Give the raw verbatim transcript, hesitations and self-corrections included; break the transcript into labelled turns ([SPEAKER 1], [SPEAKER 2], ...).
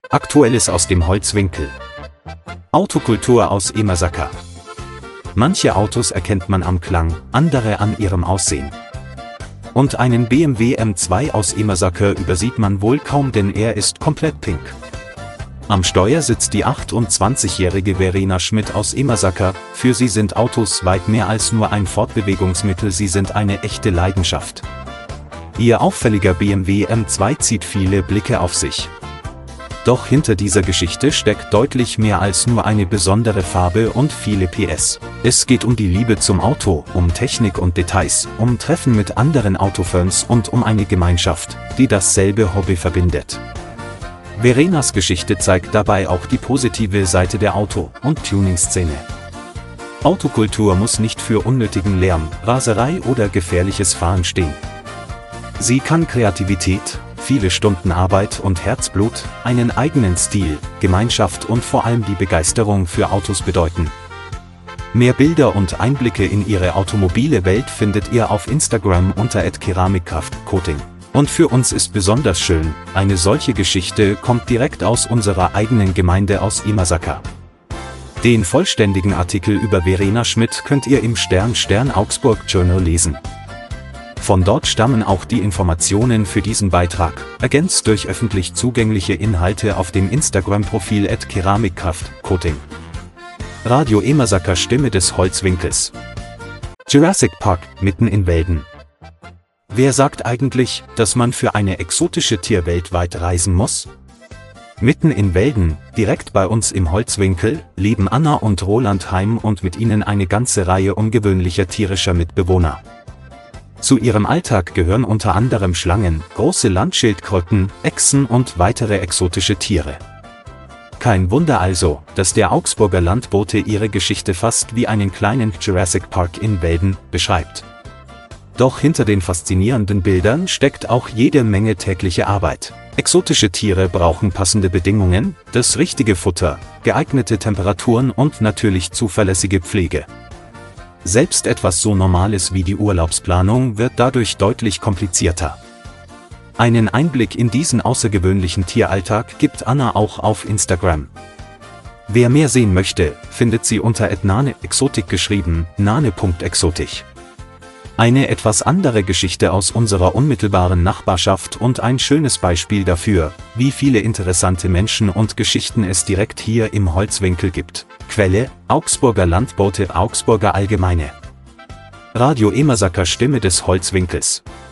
[SPEAKER 1] Aktuelles aus dem Holzwinkel. Autokultur aus Emersaker. Manche Autos erkennt man am Klang, andere an ihrem Aussehen. Und einen B M W M zwei aus Emersaker übersieht man wohl kaum, denn er ist komplett pink. Am Steuer sitzt die achtundzwanzigjährige Verena Schmidt aus Emersaker. Für sie sind Autos weit mehr als nur ein Fortbewegungsmittel, sie sind eine echte Leidenschaft. Ihr auffälliger B M W M zwei zieht viele Blicke auf sich. Doch hinter dieser Geschichte steckt deutlich mehr als nur eine besondere Farbe und viele P S. Es geht um die Liebe zum Auto, um Technik und Details, um Treffen mit anderen Autofans und um eine Gemeinschaft, die dasselbe Hobby verbindet. Verenas Geschichte zeigt dabei auch die positive Seite der Auto- und Tuning-Szene. Autokultur muss nicht für unnötigen Lärm, Raserei oder gefährliches Fahren stehen. Sie kann Kreativität, viele Stunden Arbeit und Herzblut, einen eigenen Stil, Gemeinschaft und vor allem die Begeisterung für Autos bedeuten. Mehr Bilder und Einblicke in ihre automobile Welt findet ihr auf Instagram unter at keramikkraftcoating. Und für uns ist besonders schön, eine solche Geschichte kommt direkt aus unserer eigenen Gemeinde aus Emersaker. Den vollständigen Artikel über Verena Schmidt könnt ihr im Stern Stern Augsburg Journal lesen. Von dort stammen auch die Informationen für diesen Beitrag, ergänzt durch öffentlich zugängliche Inhalte auf dem Instagram-Profil at keramikkraftcoating. Radio Emersaker, Stimme des Holzwinkels. Jurassic Park, mitten in Welden. Wer sagt eigentlich, dass man für eine exotische Tierwelt weit reisen muss? Mitten in Welden, direkt bei uns im Holzwinkel, leben Anna und Roland Heim und mit ihnen eine ganze Reihe ungewöhnlicher tierischer Mitbewohner. Zu ihrem Alltag gehören unter anderem Schlangen, große Landschildkröten, Echsen und weitere exotische Tiere. Kein Wunder also, dass der Augsburger Landbote ihre Geschichte fast wie einen kleinen Jurassic Park in Welden beschreibt. Doch hinter den faszinierenden Bildern steckt auch jede Menge tägliche Arbeit. Exotische Tiere brauchen passende Bedingungen, das richtige Futter, geeignete Temperaturen und natürlich zuverlässige Pflege. Selbst etwas so Normales wie die Urlaubsplanung wird dadurch deutlich komplizierter. Einen Einblick in diesen außergewöhnlichen Tieralltag gibt Anna auch auf Instagram. Wer mehr sehen möchte, findet sie unter at nane-exotik geschrieben, nane.exotik. Eine etwas andere Geschichte aus unserer unmittelbaren Nachbarschaft und ein schönes Beispiel dafür, wie viele interessante Menschen und Geschichten es direkt hier im Holzwinkel gibt. Quelle: Augsburger Landbote, Augsburger Allgemeine. Radio Emersaker, Stimme des Holzwinkels.